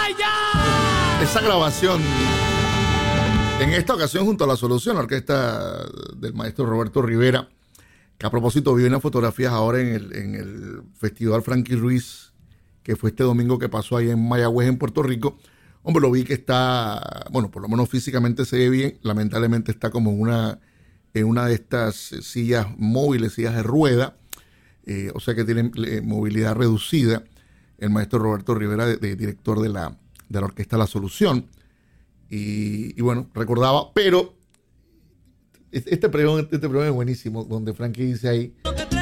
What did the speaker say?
Esa grabación, en esta ocasión junto a La Solución, la orquesta del maestro Roberto Rivera, que a propósito vi unas fotografías ahora en el Festival Frankie Ruiz, que fue este domingo que pasó ahí en Mayagüez, en Puerto Rico. Hombre, lo vi que está, bueno, por lo menos físicamente se ve bien, lamentablemente está como en una de estas sillas móviles, sillas de rueda, o sea que tiene movilidad reducida. El maestro Roberto Rivera, director de la orquesta La Solución. Y bueno, recordaba, pero este pregón es buenísimo, donde Frankie dice ahí: